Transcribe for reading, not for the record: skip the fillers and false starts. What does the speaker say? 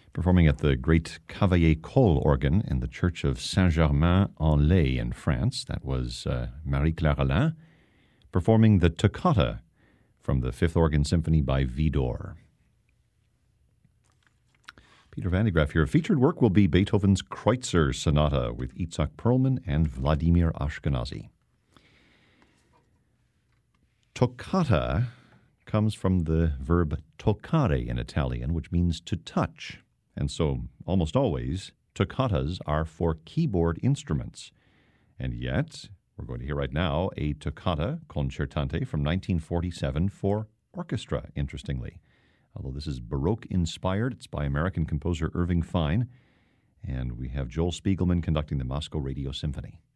performing at the great Cavaillé-Coll organ in the Church of Saint-Germain-en-Laye in France. That was Marie-Claire Alain, performing the Toccata from the Fifth Organ Symphony by Widor. Peter Van de Graaff here. Featured work will be Beethoven's Kreutzer Sonata with Itzhak Perlman and Vladimir Ashkenazy. Toccata comes from the verb toccare in Italian, which means to touch. And so, almost always, toccatas are for keyboard instruments. And yet, we're going to hear right now a toccata concertante from 1947 for orchestra, interestingly. Although this is Baroque-inspired, it's by American composer Irving Fine, and we have Joel Spiegelman conducting the Moscow Radio Symphony.